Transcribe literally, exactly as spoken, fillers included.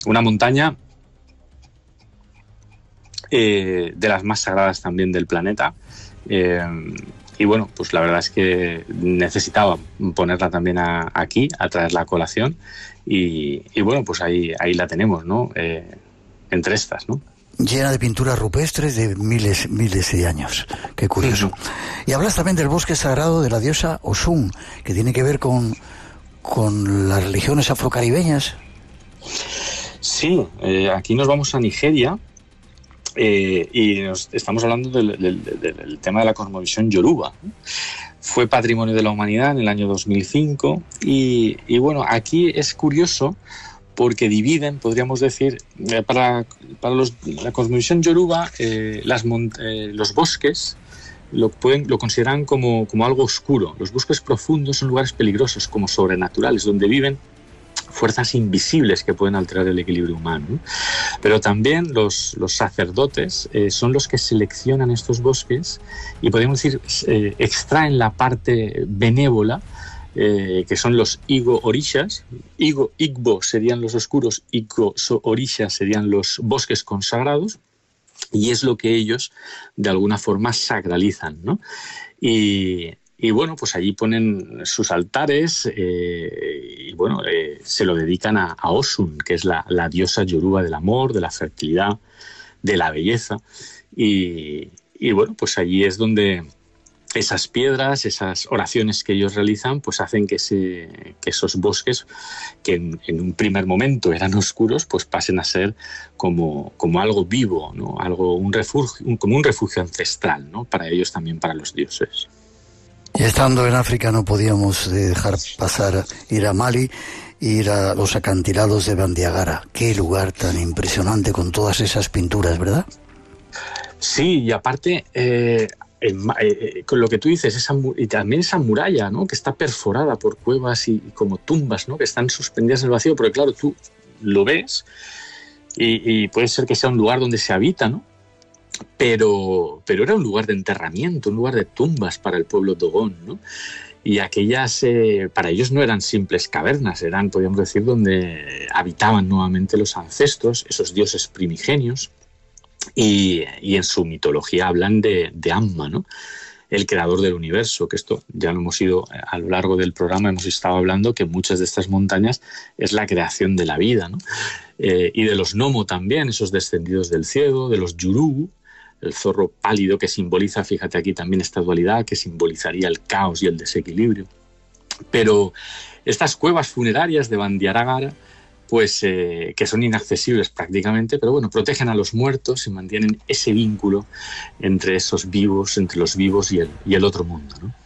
una montaña eh, de las más sagradas también del planeta. Eh, y bueno, pues la verdad es que necesitaba ponerla también a, aquí, a traerla a colación. Y, y bueno, pues ahí, ahí la tenemos, ¿no? Eh, entre estas, ¿no? Llena de pinturas rupestres de miles, miles de años. Qué curioso. Uh-huh. Y hablas también del bosque sagrado de la diosa Osun, que tiene que ver con, con las religiones afrocaribeñas. Sí, eh, aquí nos vamos a Nigeria eh, y nos, estamos hablando del, del, del, del tema de la cosmovisión yoruba. Fue Patrimonio de la Humanidad en el año dos mil cinco y, y bueno, aquí es curioso porque dividen, podríamos decir, eh, para, para los, la cosmovisión yoruba, eh, las mont- eh, los bosques lo, pueden, lo consideran como, como algo oscuro. Los bosques profundos son lugares peligrosos, como sobrenaturales, donde viven fuerzas invisibles que pueden alterar el equilibrio humano, ¿no? Pero también los, los sacerdotes eh, son los que seleccionan estos bosques y podemos decir eh, extraen la parte benévola, eh, que son los Igbo Orishas. Igbo, Igbo serían los oscuros, Igbo Orishas serían los bosques consagrados, y es lo que ellos de alguna forma sacralizan, ¿no? Y Y bueno, pues allí ponen sus altares eh, y bueno, eh, se lo dedican a, a Osun, que es la, la diosa yoruba del amor, de la fertilidad, de la belleza. Y, y bueno, pues allí es donde esas piedras, esas oraciones que ellos realizan, pues hacen que, ese, que esos bosques, que en, en un primer momento eran oscuros, pues pasen a ser como, como algo vivo, ¿no? Algo, un refugio, un, como un refugio ancestral, ¿no? Para ellos, también para los dioses. Y estando en África no podíamos dejar pasar, ir a Mali, ir a los acantilados de Bandiagara. Qué lugar tan impresionante con todas esas pinturas, ¿verdad? Sí, y aparte, eh, en, eh, con lo que tú dices, esa, y también esa muralla, ¿no? Que está perforada por cuevas y, y como tumbas, ¿no? Que están suspendidas en el vacío, porque claro, tú lo ves y, y puede ser que sea un lugar donde se habita, ¿no? Pero, pero era un lugar de enterramiento, un lugar de tumbas para el pueblo Dogon, ¿no? Y aquellas, eh, para ellos no eran simples cavernas, eran, podríamos decir, donde habitaban nuevamente los ancestros, esos dioses primigenios, y, y en su mitología hablan de, de Amma, ¿no? El creador del universo, que esto ya lo hemos ido, a lo largo del programa hemos estado hablando, que muchas de estas montañas es la creación de la vida, ¿no? Eh, y de los Nomo también, esos descendidos del cielo, de los Yuru, el zorro pálido que simboliza, fíjate aquí también esta dualidad, que simbolizaría el caos y el desequilibrio. Pero estas cuevas funerarias de Bandiagara, pues eh, que son inaccesibles prácticamente, pero bueno, protegen a los muertos y mantienen ese vínculo entre esos vivos, entre los vivos y el, y el otro mundo, ¿no?